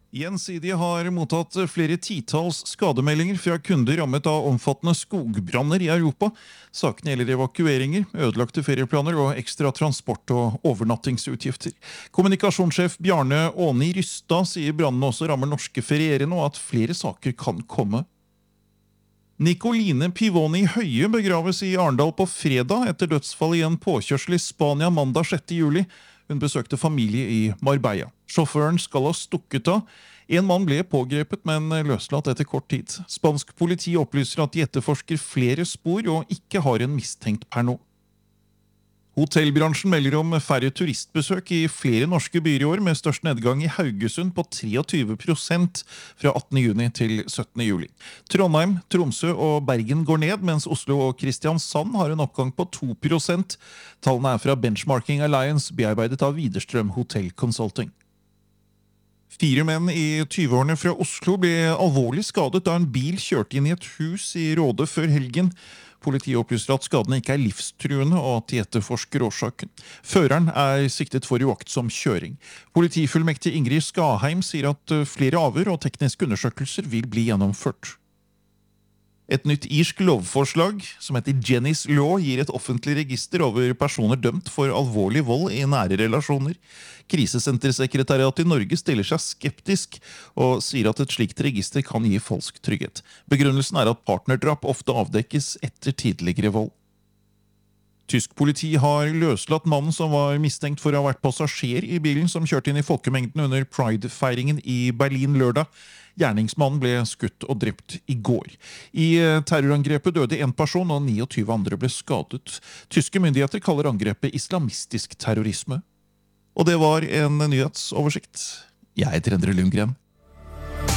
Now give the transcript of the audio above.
Gjensidige har mottatt flere titalls skademeldinger fra kunder rammet av omfattende skogbranner i Europa. Sakene gjelder evakueringer, ødelagte ferieplaner og ekstra transport- og overnattingsutgifter. Kommunikasjonssjef Bjarne Åni Rystad sier brannene også rammer norske ferierende, og at flere saker kan komme. Nicoline Pivoni Høie begraves i Arendal på fredag etter dødsfall i en påkjørsel i Spania mandag 6. juli. Hun besøkte familie i Marbella. Sjåføren skal ha stukket av. En mann ble pågrepet, men løslatt etter kort tid. Spansk politi opplyser at de etterforsker flere spor og ikke har en mistenkt per nå. Hotellbransjen melder om færre turistbesøk i flere norske byer i år, med størst nedgang i Haugesund på 23% fra 18. juni til 17. juli. Trondheim, Tromsø og Bergen går ned, mens Oslo og Kristiansand har en oppgang på 2%. Tallene er fra Benchmarking Alliance, bearbeidet av Widerstrøm Hotel Consulting. 4 menn i 20-årene fra Oslo ble alvorlig skadet da en bil kjørte inn i et hus i Råde før helgen. Politiet opplyser at skadene ikke er livstruende, og at de etterforsker årsaken. Føreren er siktet for uaktsom kjøring. Politifullmektig Ingrid Skaheim sier at flere avhør og tekniske undersøkelser vil bli gjennomført. Et nytt irsk lovforslag, som heter Jenny's Law, gir et offentlig register over personer dømt for alvorlig vold i nære relasjoner. Krisesentersekretariatet i Norge stiller seg skeptisk og sier at et slikt register kan gi falsk trygghet. Begrunnelsen er at partnerdrap ofte avdekkes etter tidligere vold. Tysk politi har løslatt mannen som var mistenkt for å ha vært passasjer i bilen som kjørte inn i folkemengden under Pride-feiringen i Berlin lørdag. Gjerningsmannen ble skutt og drept i går. I terrorangrepet døde en person, og 29 andre ble skadet. Tyske myndigheter kaller angrepet islamistisk terrorisme. Og det var en nyhetsoversikt. Jeg heter Endre Lundgren.